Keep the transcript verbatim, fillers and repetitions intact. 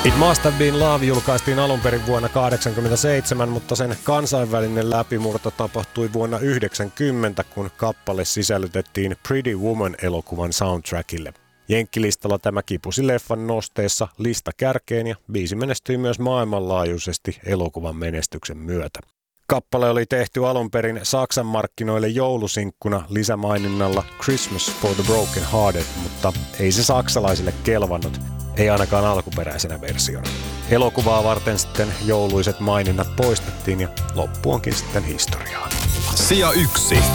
It Must Have Been Love julkaistiin alun perin vuonna tuhatyhdeksänsataakahdeksankymmentäseitsemän, mutta sen kansainvälinen läpimurto tapahtui vuonna yhdeksänkymmentä, kun kappale sisällytettiin Pretty Woman-elokuvan soundtrackille. Jenkkilistalla tämä kipusi leffan nosteessa listakärkeen ja biisi menestyi myös maailmanlaajuisesti elokuvan menestyksen myötä. Kappale oli tehty alun perin Saksan markkinoille joulusinkkuna lisämaininnalla Christmas for the Broken Hearted, mutta ei se saksalaisille kelvannut, ei ainakaan alkuperäisenä versiona. Elokuvaa varten sitten jouluiset maininnat poistettiin ja loppu onkin sitten historiaa. Sija yksi.